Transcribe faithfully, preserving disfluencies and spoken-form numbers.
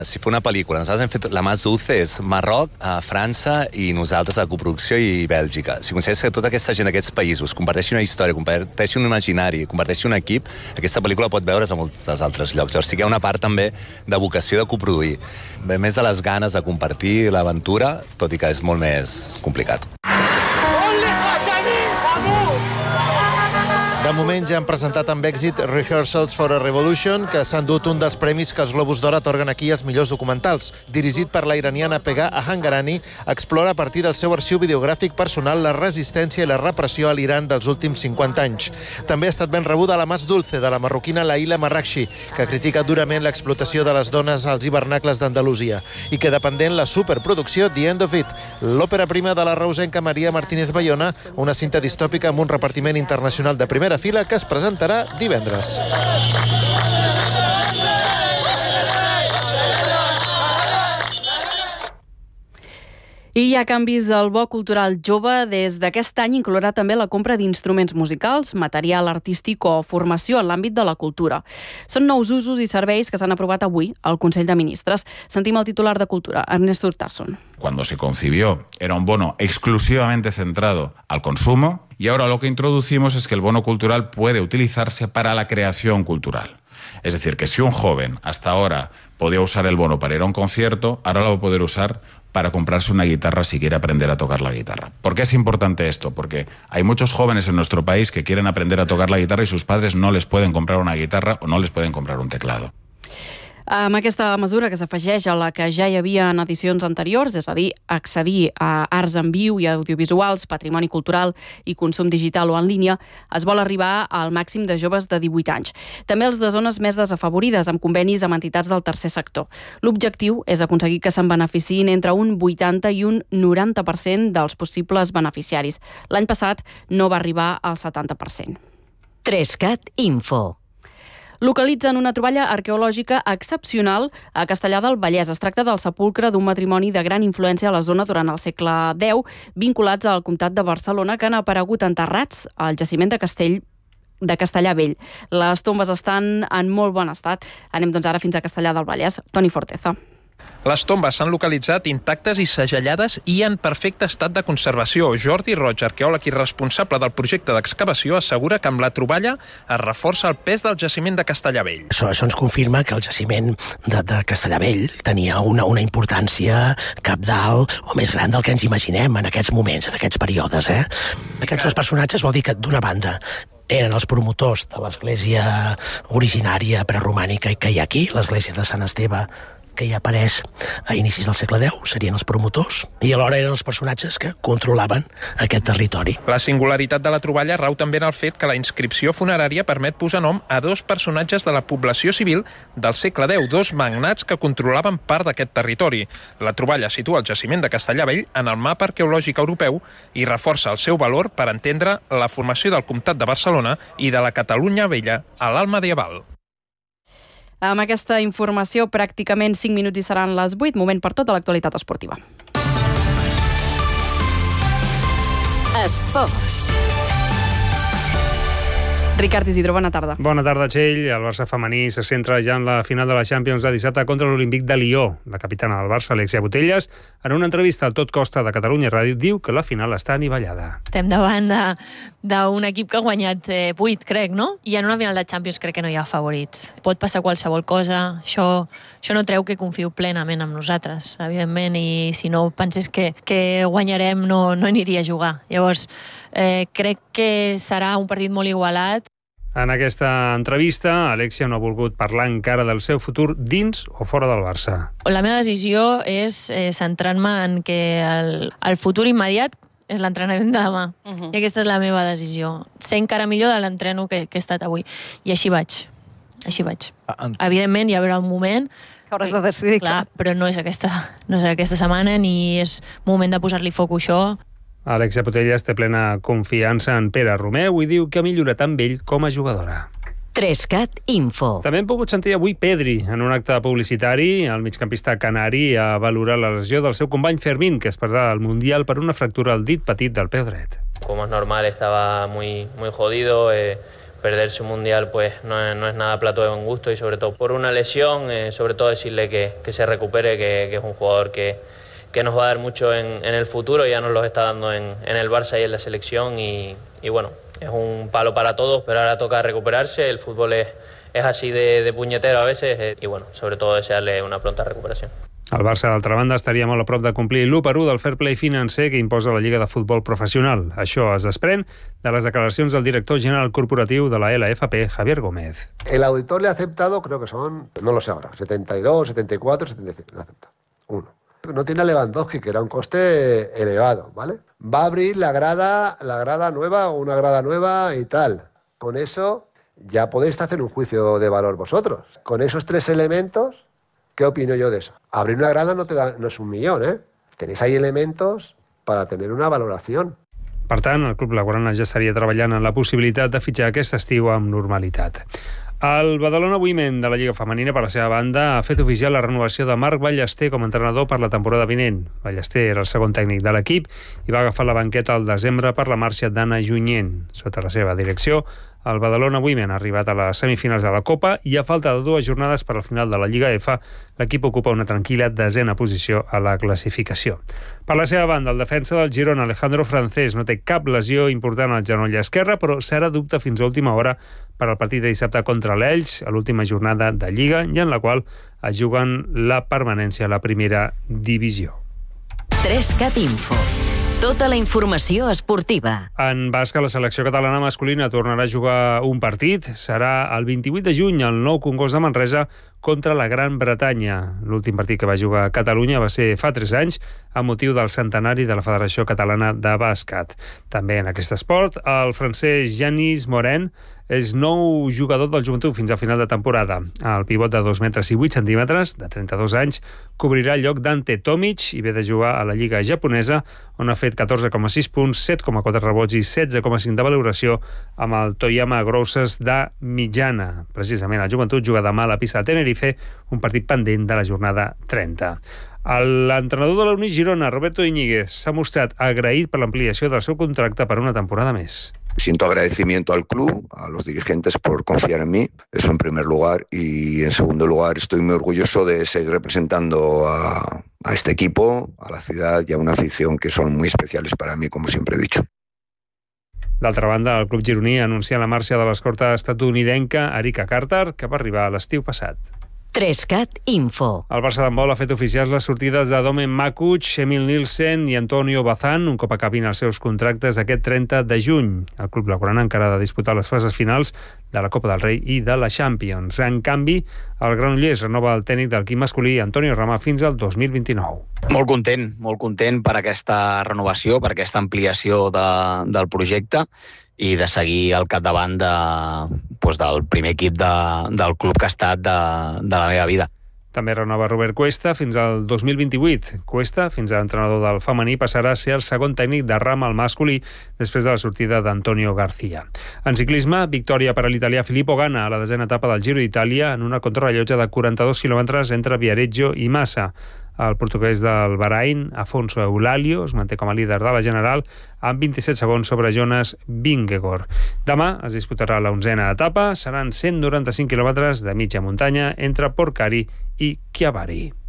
Si fa una pel·lícula, nosaltres hem fet La Mas Dulce, és Marroc, França i nosaltres a coproducció i Bèlgica. Si consideres que tota aquesta gent d'aquests països comparteixi una història, comparteixi un imaginari, comparteixi un equip, aquesta pel·lícula pot veure's a molts altres llocs. Llavors sí que hi ha una part també de vocació de coproduir. Ve més de les ganes de compartir l'aventura, tot i que és molt més complicat. De moment ja han presentat amb èxit Rehearsals for a Revolution, que s'ha endut un dels premis que els Globus d'Or atorguen aquí als millors documentals. Dirigit per la iraniana Pegah Ahangarani, explora a partir del seu arxiu videogràfic personal la resistència i la repressió a l'Iran dels últims cinquanta anys. També ha estat ben rebuda La Mas Dulce, de la marroquina Laila Marrakchi, que critica durament l'explotació de les dones als hivernacles d'Andalusia, i que dependent la superproducció The End of It, l'òpera prima de la reusenca Maria Martínez Bayona, una cinta distòpica amb un repartiment internacional de primera fila que es presentarà divendres. I hi ha canvis al Bo Cultural Jove. Des d'aquest any inclourà també la compra d'instruments musicals, material artístic o formació en l'àmbit de la cultura. Són nous usos i serveis que s'han aprovat avui al Consell de Ministres. Sentim el titular de Cultura, Ernest Urtasun. Cuando se concibió, era un bono exclusivamente centrado al consumo, y ahora lo que introducimos es que el bono cultural puede utilizarse para la creación cultural. Es decir, que si un joven hasta ahora podía usar el bono para ir a un concierto, ahora lo va a poder usar para comprarse una guitarra si quiere aprender a tocar la guitarra. ¿Por qué es importante esto? Porque hay muchos jóvenes en nuestro país que quieren aprender a tocar la guitarra y sus padres no les pueden comprar una guitarra o no les pueden comprar un teclado. Amb aquesta mesura, que s'afegeix a la que ja hi havia en edicions anteriors, és a dir, accedir a arts en viu i audiovisuals, patrimoni cultural i consum digital o en línia, es vol arribar al màxim de joves de divuit anys. També els de zones més desafavorides, amb convenis amb entitats del tercer sector. L'objectiu és aconseguir que se'n beneficiïn entre un vuitanta i un noranta per cent dels possibles beneficiaris. L'any passat no va arribar al setanta per cent. Trescat Info. Localitzen una troballa arqueològica excepcional a Castellar del Vallès. Es tracta del sepulcre d'un matrimoni de gran influència a la zona durant el segle deu, vinculats al comtat de Barcelona, que han aparegut enterrats al jaciment de Castell de Castellar Vell. Les tombes estan en molt bon estat. Anem doncs ara fins a Castellar del Vallès. Toni Forteza. Les tombes s'han localitzat intactes i segellades i en perfecte estat de conservació. Jordi Roig, arqueòleg i responsable del projecte d'excavació, assegura que amb la troballa es reforça el pes del jaciment de Castellar Vell. Això, això ens confirma que el jaciment de, de Castellar Vell tenia una, una importància cabdal o més gran del que ens imaginem en aquests moments, en aquests períodes. Eh? Aquests dos personatges vol dir que, d'una banda, eren els promotors de l'església originària preromànica que hi ha aquí, l'església de Sant Esteve, que hi apareix a inicis del segle deu, serien els promotors, i alhora eren els personatges que controlaven aquest territori. La singularitat de la troballa rau també en el fet que la inscripció funerària permet posar nom a dos personatges de la població civil del segle deu, dos magnats que controlaven part d'aquest territori. La troballa situa el jaciment de Castellar Vell en el mapa arqueològic europeu i reforça el seu valor per entendre la formació del comtat de Barcelona i de la Catalunya vella a l'alt medieval. Amb aquesta informació, pràcticament cinc minuts i seran les vuit. Moment per tota l'actualitat esportiva. Esports. Ricard Isidro, bona tarda. Bona tarda, Txell. El Barça femení se centra ja en la final de la Champions de dissabte contra l'Olímpic de Lió. La capitana del Barça, Alexia Putellas, en una entrevista al Tot Costa de Catalunya Ràdio, diu que la final està anivellada. Estem davant d'un equip que ha guanyat eh, vuit, crec, no? I en una final de Champions crec que no hi ha favorits. Pot passar qualsevol cosa. Això, això no treu que confio plenament en nosaltres, evidentment, i si no pensés que, que guanyarem no, no aniria a jugar. Llavors, eh, crec que serà un partit molt igualat. En aquesta entrevista, Alexia no ha volgut parlar encara del seu futur dins o fora del Barça. La meva decisió és eh, centrar-me en que el, el futur immediat és l'entrenament de demà. Uh-huh. I aquesta és la meva decisió. Ser encara millor de l'entreno que, que he estat avui. I així vaig. Així vaig. Uh, Evidentment, hi haurà un moment que hauràs de decidir. Clar, però no és aquesta, no és aquesta setmana ni és moment de posar-li foc a això. Alexia Putellas té plena confiança en Pere Romeu i diu que ha millorat amb ell com a jugadora. Trescat Info. També hem pogut sentir avui Pedri en un acte publicitari. El migcampista canari ha valorat la lesió del seu company Fermín, que es perdrà al Mundial per una fractura al dit petit del peu dret. Como es normal, estaba muy, muy jodido. Eh, perderse un mundial pues no es, no es nada plato de buen gusto y sobre todo por una lesión, eh, sobre todo decirle que, que se recupere, que, que es un jugador que, que nos va a dar mucho en, en el futuro, ya nos lo está dando en, en el Barça y en la selección y, y bueno, es un palo para todos, pero ahora toca recuperarse, el fútbol es, es así de, de puñetero a veces eh, y bueno, sobre todo desearle una pronta recuperació. El Barça, d'altra banda, estaria molt a prop de complir l'u per u del fair play financer que imposa la Lliga de Futbol Professional. Això es desprèn de les declaracions del director general corporatiu de la L F P, Javier Gómez. El auditor le ha aceptado, creo que son, no lo sé ahora, setenta y dos, setenta y cuatro, setenta y cinco, le ha aceptado. Uno. No tiene a Lewandowski, que era un coste elevado, ¿vale? Va a abrir la grada, la grada nueva o una grada nueva y tal. Con eso ya podéis hacer un juicio de valor vosotros. Con esos tres elementos, ¿qué opino yo de eso? Abrir una grada no, te da, no es un millón, ¿eh? Tenéis ahí elementos para tener una valoración. Per tant, el Club Blaugrana ja estaria treballant en la possibilitat de fitxar aquest estiu amb normalitat. El Badalona Women de la Lliga Femenina, per la seva banda, ha fet oficial la renovació de Marc Ballester com a entrenador per la temporada vinent. Ballester era el segon tècnic de l'equip i va agafar la banqueta al desembre per la marxa d'Anna Junyent. Sota la seva direcció, el Badalona Women ha arribat a les semifinals de la Copa i a falta de dues jornades per al final de la Lliga F, l'equip ocupa una tranquil·la desena posició a la classificació. Per la seva banda, el defensa del Girona, Alejandro Francés, no té cap lesió important al genoll esquerre, però serà dubte fins a última hora per al partit de dissabte contra l'Elx, a l'última jornada de Lliga, i en la qual es juguen la permanència a la primera divisió. tres cat Info. Tota la informació esportiva. En bàsquet, la selecció catalana masculina tornarà a jugar un partit. Serà el vint-i-vuit de juny al Nou Congost de Manresa contra la Gran Bretanya. L'últim partit que va jugar a Catalunya va ser fa tres anys, a motiu del centenari de la Federació Catalana de Bàsquet. També en aquest esport, el francès Yanis Morin és nou jugador del Joventut fins al final de temporada. El pivot de dos metres i vuit centímetres, de trenta-dos anys, cobrirà el lloc d'Ante Tomic i ve de jugar a la Lliga japonesa, on ha fet catorze coma sis punts, set coma quatre rebots i setze coma cinc de valoració amb el Toyama Grosses de mitjana. Precisament el Joventut juga demà a la pista de Tenerife, un partit pendent de la jornada trenta. L'entrenador de la Uni Girona, Roberto Iñiguez, s'ha mostrat agraït per l'ampliació del seu contracte per una temporada més. Siento agradecimiento al club, a los dirigentes por confiar en mí, eso en primer lugar, y en segundo lugar estoy muy orgulloso de seguir representando a, a este equipo, a la ciudad y a una afición que son muy especiales para mí, como siempre he dicho. D'altra banda, el club gironí ha anunciat la marxa de l'escorta estatunidenca Erika Carter, que va arribar a l'estiu passat. tres cat Info. El Barça d'handbol ha fet oficials les sortides de Domen Makuch, Emil Nielsen i Antonio Bazán, un cop acabin els seus contractes aquest trenta de juny. El club blaugrana encara ha de disputar les fases finals de la Copa del Rei i de la Champions. En canvi, el Granollers renova el tècnic del equip masculí, Antonio Rama, fins al dos mil vint-i-nou. Molt content, molt content per aquesta renovació, per aquesta ampliació de, del projecte i de seguir al capdavant de, doncs del primer equip de, del club que ha estat de, de la meva vida. També renova Robert Cuesta fins al dos mil vint-i-vuit. Cuesta, fins a l'entrenador del femení, passarà a ser el segon tècnic de Rama al masculí després de la sortida d'Antonio García. En ciclisme, victòria per a l'italià Filippo Ganna a la desena etapa del Giro d'Itàlia en una contrarellotge de quaranta-dos quilòmetres entre Viareggio i Massa. El portuguès del Bahrain, Afonso Eulalio, es manté com a líder de la general amb vint-i-set segons sobre Jonas Vingegaard. Demà es disputarà la onzena etapa, seran cent noranta-cinc quilòmetres de mitja muntanya entre Porcari i Chiavari.